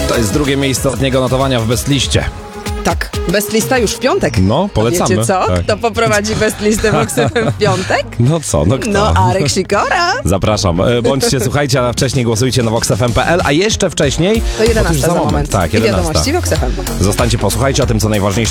To jest drugie miejsce ostatniego notowania w Bestliście. Tak, Best Lista już w piątek. No, polecamy. Wiecie co? Tak. Kto poprowadzi Best Listę Vox FM w piątek? No co, no kto? No, Arek Sikora. Zapraszam. Bądźcie, słuchajcie, a wcześniej głosujcie na voxfm.pl, a jeszcze wcześniej... To 11 Otóż za moment. Tak, I 11. wiadomości Vox FM. Zostańcie, posłuchajcie o tym, co najważniejsze